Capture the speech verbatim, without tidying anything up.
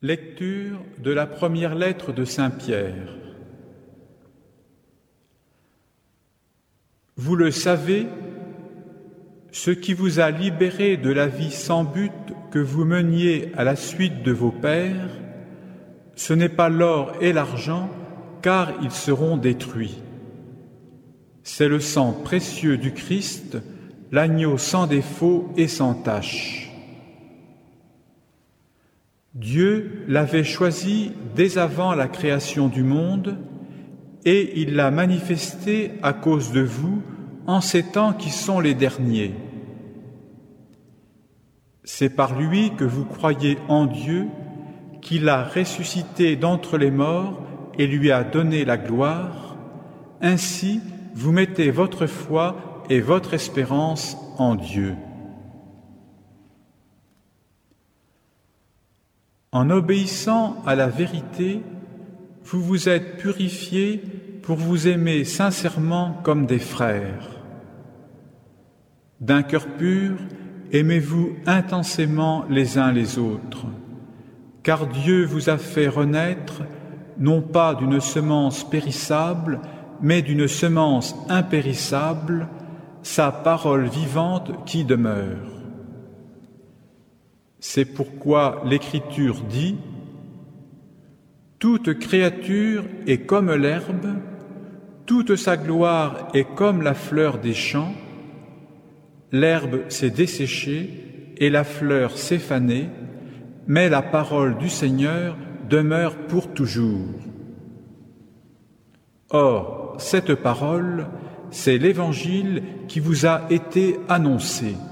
Lecture de la première lettre de Saint Pierre. Vous le savez, ce qui vous a libéré de la vie sans but que vous meniez à la suite de vos pères, ce n'est pas l'or et l'argent, car ils seront détruits. C'est le sang précieux du Christ, l'agneau sans défaut et sans tache. Dieu l'avait choisi dès avant la création du monde et il l'a manifesté à cause de vous en ces temps qui sont les derniers. C'est par lui que vous croyez en Dieu, qu'il a ressuscité d'entre les morts et lui a donné la gloire. Ainsi, vous mettez votre foi et votre espérance en Dieu. En obéissant à la vérité, vous vous êtes purifiés pour vous aimer sincèrement comme des frères. D'un cœur pur, aimez-vous intensément les uns les autres, car Dieu vous a fait renaître, non pas d'une semence périssable, mais d'une semence impérissable, sa parole vivante qui demeure. C'est pourquoi l'Écriture dit « Toute créature est comme l'herbe, toute sa gloire est comme la fleur des champs. L'herbe s'est desséchée et la fleur s'est fanée, mais la parole du Seigneur demeure pour toujours. » Or, cette parole, c'est l'Évangile qui vous a été annoncé.